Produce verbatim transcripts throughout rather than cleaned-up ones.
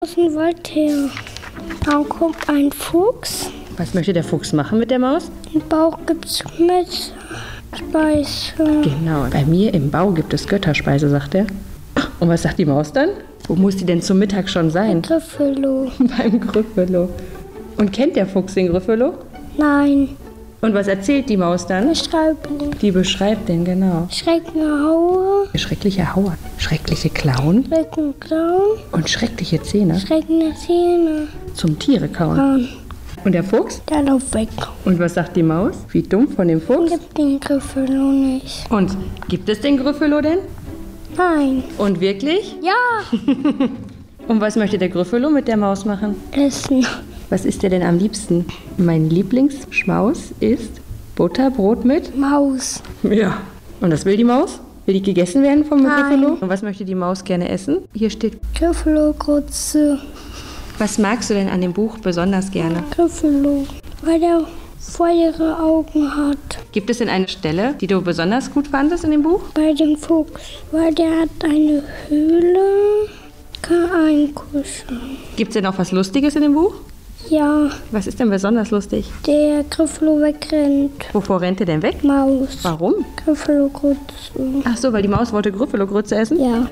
Aus dem Wald her. Dann kommt ein Fuchs. Was möchte der Fuchs machen mit der Maus? Im Bauch gibt es Speise. Genau, bei mir im Bau gibt es Götterspeise, sagt er. Und was sagt die Maus dann? Wo muss die denn zum Mittag schon sein? Gryffalo. Beim Gryffalo. Und kennt der Fuchs den Gryffalo? Nein. Und was erzählt die Maus dann? Beschreibung. Die beschreibt den, genau. Schreckliche Haue. Schreckliche Haue, schreckliche Klauen Schrecken Klauen. und schreckliche Zähne Schreckende Zähne. zum Tiere kauen. Kauen. Und der Fuchs? Der läuft weg. Und was sagt die Maus? Wie dumm von dem Fuchs? Gibt den Gryffalo nicht. Und gibt es den Gryffalo denn? Nein. Und wirklich? Ja. Und was möchte der Gryffalo mit der Maus machen? Essen. Was isst er denn am liebsten? Mein Lieblingsschmaus ist Butterbrot mit? Maus. Ja. Und das will die Maus? Will die gegessen werden vom Nein. Gryffalo? Und was möchte die Maus gerne essen? Hier steht. Gryffalo-Grütze. Was magst du denn an dem Buch besonders gerne? Gryffalo. Weil der feuere Augen hat. Gibt es denn eine Stelle, die du besonders gut fandest in dem Buch? Bei dem Fuchs. Weil der hat eine Höhle. Kann einkuscheln. Gibt es denn auch was Lustiges in dem Buch? Ja. Was ist denn besonders lustig? Der Gryffalo wegrennt. Wovor rennt er denn weg? Maus. Warum? Gryffalo-Grütze. Ach so, weil die Maus wollte Gryffalo-Grütze essen? Ja.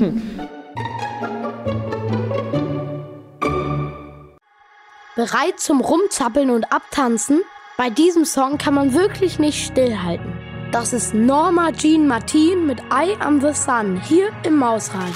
Bereit zum Rumzappeln und Abtanzen? Bei diesem Song kann man wirklich nicht stillhalten. Das ist Norma Jean Martin mit Eye on the Sun hier im Mausradio.